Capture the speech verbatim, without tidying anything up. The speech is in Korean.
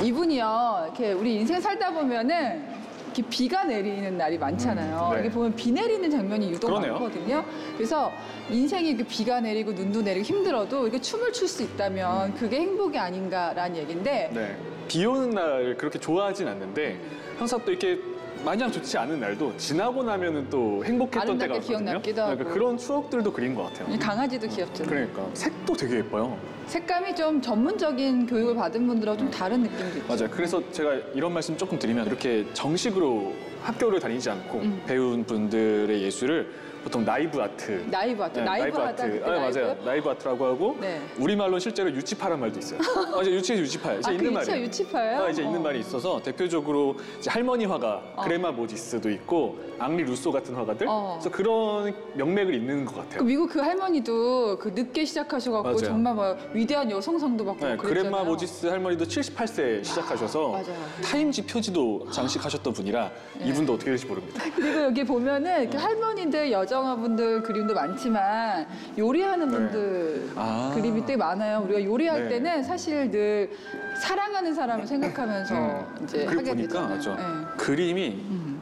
이분이요, 이렇게 우리 인생 살다 보면은 이렇게 비가 내리는 날이 많잖아요. 음, 네. 이게 보면 비 내리는 장면이 유독 그러네요. 많거든요. 그래서 인생이 이렇게 비가 내리고 눈도 내리고 힘들어도 이렇게 춤을 출 수 있다면 그게 행복이 아닌가라는 얘기인데 네. 비 오는 날 그렇게 좋아하진 않는데 항상 또 이렇게 마냥 좋지 않은 날도 지나고 나면은 또 행복했던 때가 아름답게 있거든요. 기억나기도 하고. 그러니까 그런 추억들도 그린 것 같아요. 이 강아지도 귀엽잖아요. 그러니까 색도 되게 예뻐요. 색감이 좀 전문적인 교육을 받은 분들하고 좀 다른 느낌도 있죠. 맞아요. 그래서 제가 이런 말씀 조금 드리면 이렇게 정식으로 학교를 다니지 않고 음. 배운 분들의 예술을 보통 나이브 아트. 나이브 아트, 네, 나이브 하다 아트. 그때 아, 맞아요. 나이브요? 나이브 아트라고 하고 네. 우리말로 실제로 유치파란 말도 있어요. 아, 이제 유치에서 유치파예요. 이제 아, 있는 그 유치가 말이에요. 유치파예요? 아, 이제 있는 어. 말이 있어서 대표적으로 이제 할머니 화가 어. 그레마 모지스도 있고 앙리 루소 같은 화가들. 어. 그래서 그런 명맥을 잇는 것 같아요. 그 미국 그 할머니도 그 늦게 시작하셔갖고 맞아요. 정말 뭐 위대한 여성상도 받고 네, 그랬잖아요. 그레마 모지스 할머니도 칠십팔 세 시작하셔서 맞아요. 타임지 표지도 장식하셨던 분이라 네. 이분도 어떻게 될지 모릅니다. 그리고 여기 보면은 이렇게 할머니들, 여정아분들 그림도 많지만 요리하는 네. 분들 아. 그림이 꽤 많아요. 우리가 요리할 네. 때는 사실 늘 사랑하는 사람을 생각하면서 이제 그 하게 보니까 되잖아요. 맞죠. 네. 그림이 음.